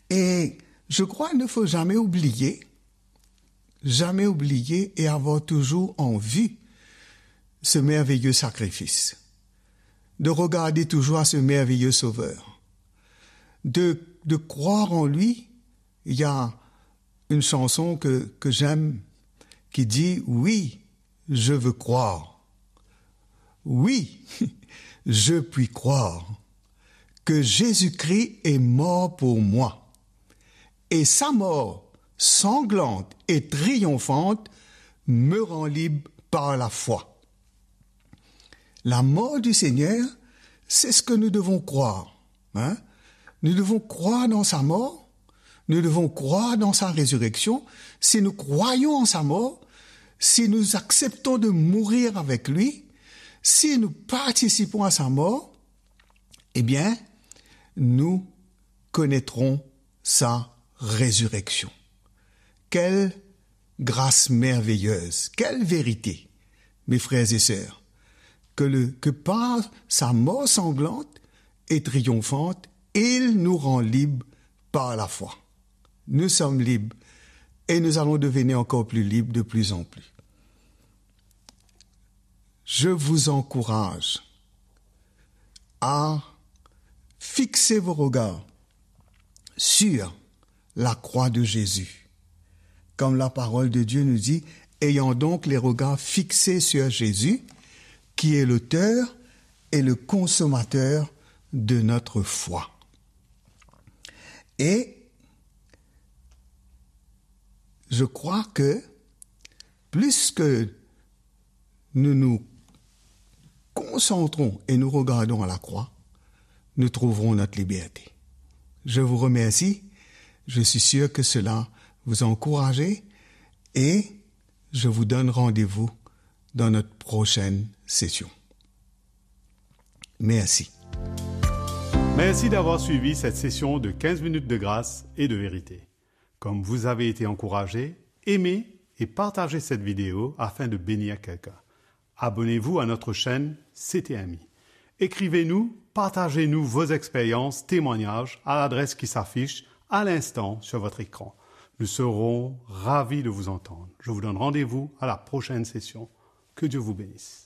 Et je crois qu'il ne faut jamais oublier et avoir toujours en vue ce merveilleux sacrifice, de regarder toujours à ce merveilleux Sauveur, de croire en lui. Il y a une chanson que j'aime qui dit « Oui, je veux croire. Oui, je puis croire que Jésus-Christ est mort pour moi. Et sa mort sanglante et triomphante me rend libre par la foi. » La mort du Seigneur, c'est ce que nous devons croire. Hein? Nous devons croire dans sa mort, nous devons croire dans sa résurrection. Si nous croyons en sa mort, si nous acceptons de mourir avec lui, si nous participons à sa mort, eh bien, nous connaîtrons sa résurrection. Quelle grâce merveilleuse, quelle vérité, mes frères et sœurs, que par sa mort sanglante et triomphante, il nous rend libres par la foi. Nous sommes libres et nous allons devenir encore plus libres de plus en plus. Je vous encourage à fixer vos regards sur la croix de Jésus. Comme la parole de Dieu nous dit, ayant donc les regards fixés sur Jésus, qui est l'auteur et le consommateur de notre foi. Et je crois que plus que nous nous concentrons et nous regardons à la croix, nous trouverons notre liberté. Je vous remercie. Je suis sûr que cela vous a encouragé et je vous donne rendez-vous dans notre prochaine session. Merci. Merci d'avoir suivi cette session de 15 minutes de grâce et de vérité. Comme vous avez été encouragé, aimez et partagez cette vidéo afin de bénir quelqu'un. Abonnez-vous à notre chaîne CTMI. Écrivez-nous, partagez-nous vos expériences, témoignages à l'adresse qui s'affiche à l'instant sur votre écran. Nous serons ravis de vous entendre. Je vous donne rendez-vous à la prochaine session. Que Dieu vous bénisse.